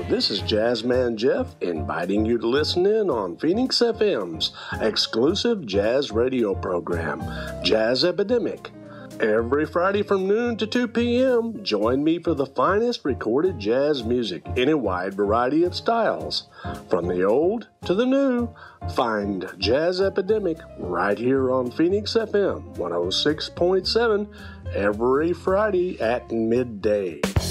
this is Jazzman Jeff inviting you to listen in on Phoenix FM's exclusive jazz radio program, Jazz Epidemic. Every Friday from noon to 2 p.m., join me for the finest recorded jazz music in a wide variety of styles. From the old to the new, find Jazz Epidemic right here on Phoenix FM 106.7 every Friday at midday.